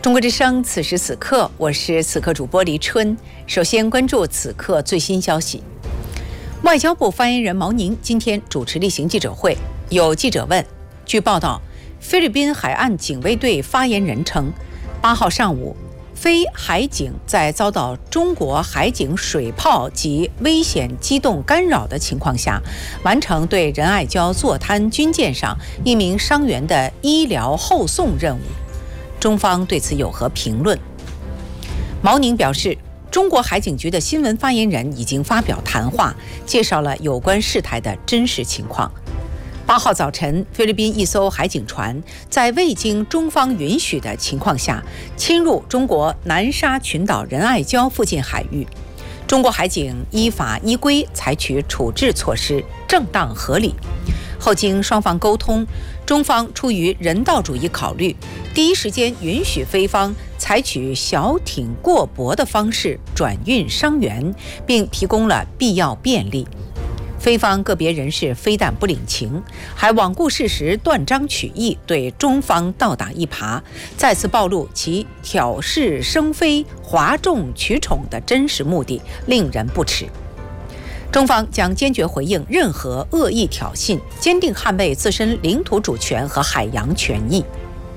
中国之声，此时此刻，我是此刻主播黎春。首先关注此刻最新消息。外交部发言人毛宁今天主持例行记者会，有记者问：据报道，菲律宾海岸警卫队发言人称，8号上午，非海警在遭到中国海警水炮及危险机动干扰的情况下，完成对仁爱礁坐滩军舰上1名伤员的医疗后送任务。中方对此有何评论？毛宁表示，中国海警局的新闻发言人已经发表谈话，介绍了有关事态的真实情况。8号早晨，菲律宾一艘海警船在未经中方允许的情况下，侵入中国南沙群岛仁爱礁附近海域。中国海警依法依规采取处置措施，正当合理。后经双方沟通，中方出于人道主义考虑，第一时间允许菲方采取小艇过驳的方式转运伤员，并提供了必要便利。菲方个别人士非但不领情，还罔顾事实，断章取义，对中方倒打一耙，再次暴露其挑事生非、哗众取宠的真实目的，令人不齿。中方将坚决回应任何恶意挑衅，坚定捍卫自身领土主权和海洋权益。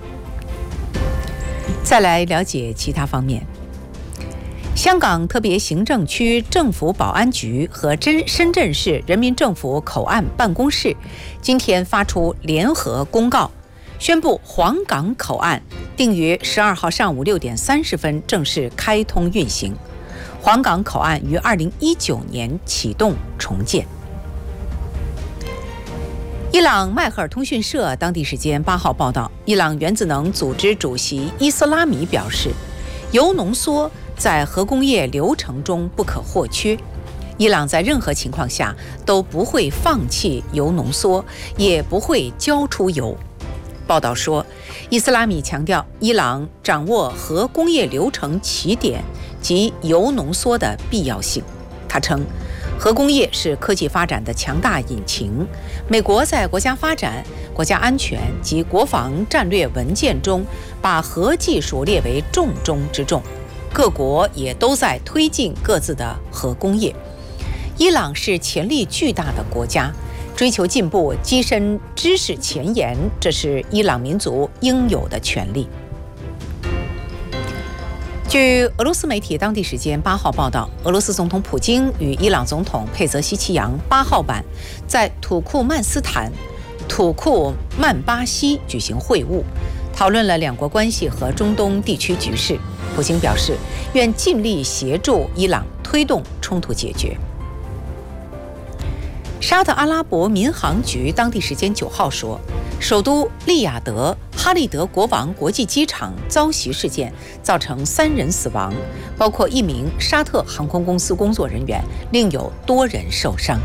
再来了解其他方面。香港特别行政区政府保安局和深圳市人民政府口岸办公室今天发出联合公告，宣布黄港口岸定于12号上午6点30分正式开通运行。黄港口岸于2019年启动重建。伊朗迈赫尔通讯社当地时间8号报道，伊朗原子能组织主席伊斯拉米表示，铀浓缩在核工业流程中不可或缺，伊朗在任何情况下都不会放弃铀浓缩，也不会交出铀。报道说，伊斯拉米强调伊朗掌握核工业流程起点及铀浓缩的必要性。他称，核工业是科技发展的强大引擎，美国在国家发展、国家安全及国防战略文件中把核技术列为重中之重，各国也都在推进各自的核工业。伊朗是潜力巨大的国家，追求进步、跻身知识前沿，这是伊朗民族应有的权利。据俄罗斯媒体当地时间8号报道，俄罗斯总统普京与伊朗总统佩泽西奇扬8号晚在土库曼斯坦、土库曼巴西举行会晤，讨论了两国关系和中东地区局势。普京表示，愿尽力协助伊朗推动冲突解决。沙特阿拉伯民航局当地时间9号说，首都利雅得哈利德国王国际机场遭袭事件造成3人死亡，包括1名沙特航空公司工作人员，另有多人受伤。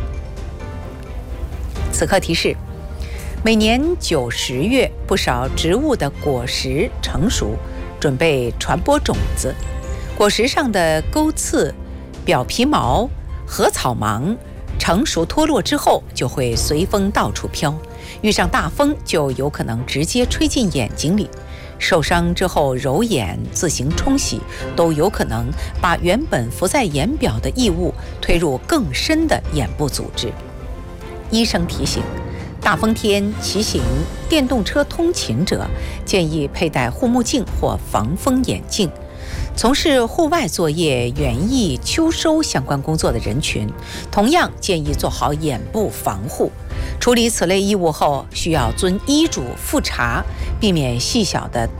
此刻提示，每年9、10月，不少植物的果实成熟，准备传播种子。果实上的钩刺、表皮毛、禾草芒成熟脱落之后，就会随风到处飘，遇上大风就有可能直接吹进眼睛里。受伤之后揉眼、自行冲洗，都有可能把原本浮在眼表的异物推入更深的眼部组织。医生提醒，大风天骑行电动车通勤者建议佩戴护目镜或防风眼镜。从事户外作业、园艺、秋收相关工作的人群，同样建议做好眼部防护。处理此类异物后，需要遵医嘱复查，避免细小的